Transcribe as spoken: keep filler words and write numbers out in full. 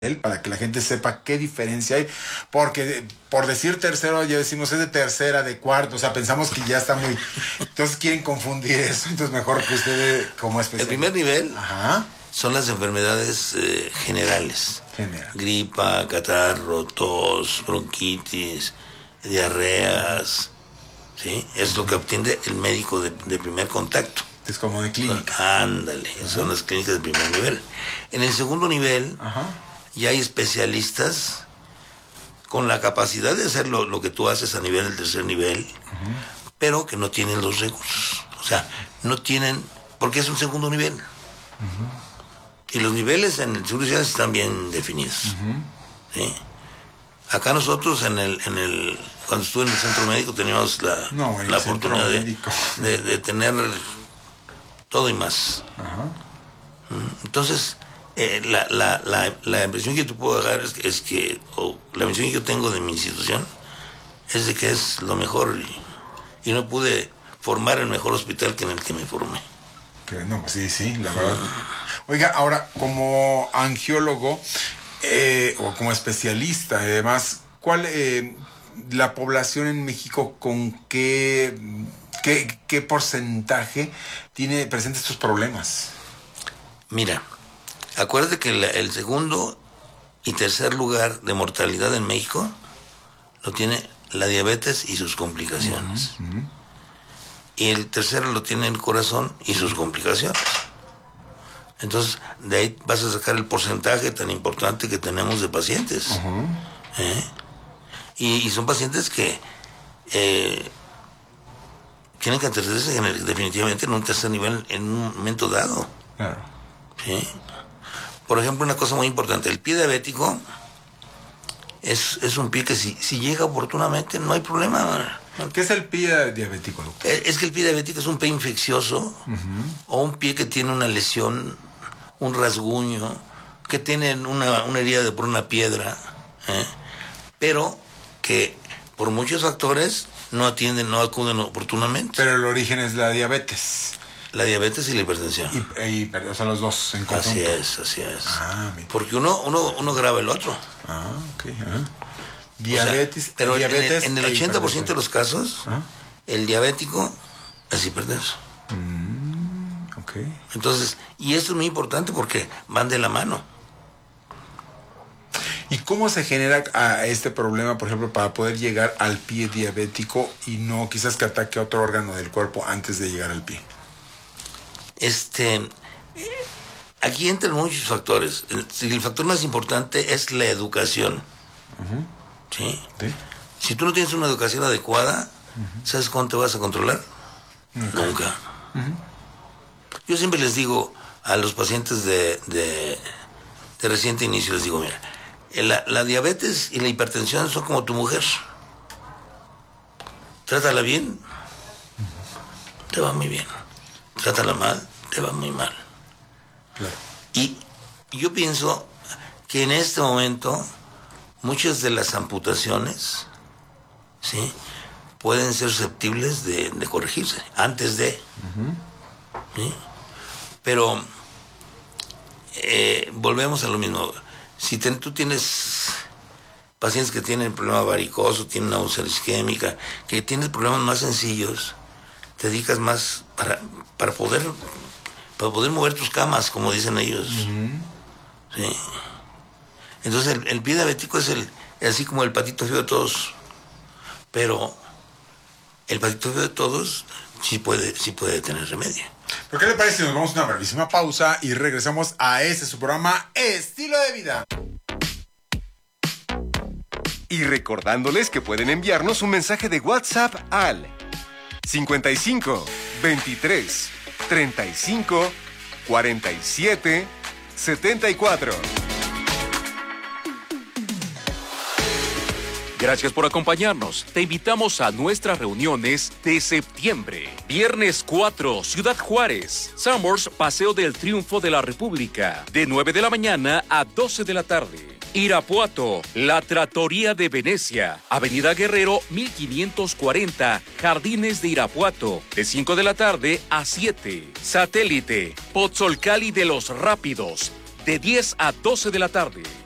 para que la gente sepa qué diferencia hay, porque por decir tercero ya decimos es de tercera, de cuarto, o sea, pensamos que ya está muy, entonces quieren confundir eso, entonces mejor que usted como especialista. El primer nivel Ajá. son las enfermedades eh, generales, General. Gripa, catarro, tos, bronquitis, diarreas, ¿sí? Es lo que obtiene el médico de, de primer contacto. Es como de clínica. Ándale, ajá. Son las clínicas de primer nivel. En el segundo nivel, ajá, ya hay especialistas con la capacidad de hacer lo, lo que tú haces a nivel del tercer nivel, uh-huh, pero que no tienen los recursos. O sea, no tienen, porque es un segundo nivel. Uh-huh. Y los niveles en el seguro social están bien definidos. Uh-huh. ¿Sí? Acá nosotros en el, en el, cuando estuve en el centro médico teníamos la, no, la oportunidad de, de, de tener todo y más. Uh-huh. Entonces, Eh, la, la, la, la impresión que tú puedo dejar es que, es que o la impresión que yo tengo de mi institución es de que es lo mejor y, y no pude formar el mejor hospital que en el que me formé. Que no, sí, sí, la verdad. Oiga, ahora, como angiólogo eh, o como especialista, además, ¿cuál eh, la población en México con qué, qué, qué porcentaje tiene presente estos problemas? Mira, acuérdate que la, el segundo y tercer lugar de mortalidad en México lo tiene la diabetes y sus complicaciones. Uh-huh, uh-huh. Y el tercero lo tiene el corazón y sus complicaciones. Entonces, de ahí vas a sacar el porcentaje tan importante que tenemos de pacientes. Uh-huh. ¿Eh? Y, y son pacientes que eh, tienen que atenderse definitivamente en un tercer nivel en un momento dado. Claro. ¿Sí? Por ejemplo, una cosa muy importante, el pie diabético es, es un pie que si, si llega oportunamente no hay problema. ¿Qué es el pie diabético, doctor? Es, es que el pie diabético es un pie infeccioso, uh-huh, o un pie que tiene una lesión, un rasguño, que tiene una, una herida de por una piedra, ¿eh? Pero que por muchos factores no atienden, no acuden oportunamente. Pero el origen es la diabetes. La diabetes y la hipertensión. Y, y o sea, los dos en conjunto. Así es, así es. Ah, porque uno, uno, uno graba el otro. Ah, ok. Ah. Diabetes, o sea, pero diabetes en el, en el ochenta por ciento de los casos, ¿ah? El diabético es hipertenso. Mm, ok. Entonces, y esto es muy importante porque van de la mano. ¿Y cómo se genera a este problema, por ejemplo, para poder llegar al pie diabético y no quizás que ataque a otro órgano del cuerpo antes de llegar al pie? Este, aquí entran muchos factores. El, el factor más importante es la educación. Uh-huh. ¿Sí? ¿Sí? Si tú no tienes una educación adecuada, uh-huh, ¿sabes cuándo te vas a controlar? Uh-huh. Nunca. Uh-huh. Yo siempre les digo a los pacientes de, de, de reciente inicio, les digo, mira, la, la diabetes y la hipertensión son como tu mujer. Trátala bien, uh-huh, te va muy bien. Trátala mal, te va muy mal. Claro. Y yo pienso que en este momento muchas de las amputaciones, ¿sí?, pueden ser susceptibles de, de corregirse antes de. Uh-huh. ¿Sí? Pero eh, volvemos a lo mismo. Si te, tú tienes pacientes que tienen problema varicoso, tienen una úlcera isquémica, que tienen problemas más sencillos, te dedicas más para, para poder para poder mover tus camas, como dicen ellos. Uh-huh. Sí. Entonces el, el pie diabético es el es así como el patito feo de todos, pero el patito feo de todos sí puede sí puede tener remedio. ¿Pero qué le parece si nos vamos a una brevísima pausa y regresamos a este su programa Estilo de Vida? Y recordándoles que pueden enviarnos un mensaje de WhatsApp al cincuenta y cinco, veintitrés, treinta y cinco, cuarenta y siete, setenta y cuatro. Gracias por acompañarnos. Te invitamos a nuestras reuniones de septiembre. Viernes cuatro, Ciudad Juárez. Summers, Paseo del Triunfo de la República. De nueve de la mañana a doce de la tarde. Irapuato, La Trattoria de Venecia, Avenida Guerrero mil quinientos cuarenta, Jardines de Irapuato, de cinco de la tarde a siete. Satélite, Pozzolcali de los Rápidos, de diez a doce de la tarde.